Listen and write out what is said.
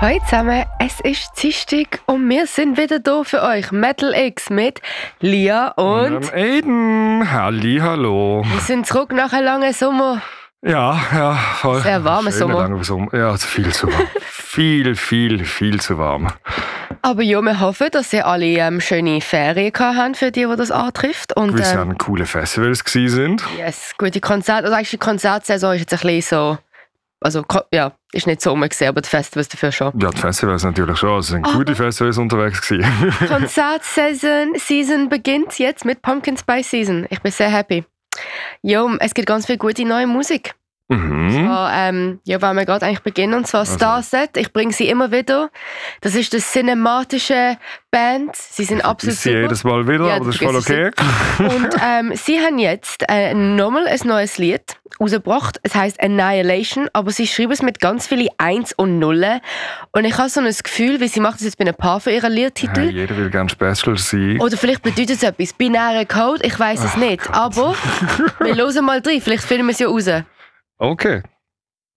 Hallo zusammen, es ist Dienstag und wir sind wieder da für euch. Metal X mit Lia und Aiden. Hallo. Wir sind zurück nach einem langen Sommer. Ja, voll. Sehr warmer Sommer. Ja, also viel zu warm. viel zu warm. Aber ja, wir hoffen, dass ihr alle schöne Ferien gehabt habt, für die das antrifft. Und Wir waren coole Festivals gewesen. yes, gute Konzerte. Also eigentlich die Konzertsaison ist jetzt ein bisschen so... Also ja, ist nicht so umgesehen, aber die Festivals dafür schon. Ja, die Festivals natürlich schon. Es sind gute Festivals unterwegs gewesen. Konzertsaison beginnt jetzt mit Pumpkin Spice Season. Ich bin sehr happy. Ja, es gibt ganz viel gute neue Musik. Mhm. Wollen wir gerade eigentlich beginnen, und zwar Starset. Ich bringe sie immer wieder. Das ist eine cinematische Band. Sie sind absolut Ich sehe super. jedes Mal wieder, Ja, aber das ist voll okay. Und sie haben jetzt nochmal ein neues Lied rausgebracht. Es heisst Annihilation, aber sie schreiben es mit ganz vielen 1 und 0. Und ich habe so ein Gefühl, wie sie macht das jetzt bei ein paar von ihren Liedtiteln. Hey, jeder will gerne Special sein. Oder vielleicht bedeutet es etwas. Binärer Code, ich weiß es nicht. Gott. Aber wir hören mal rein, vielleicht finden wir es ja raus. Okay.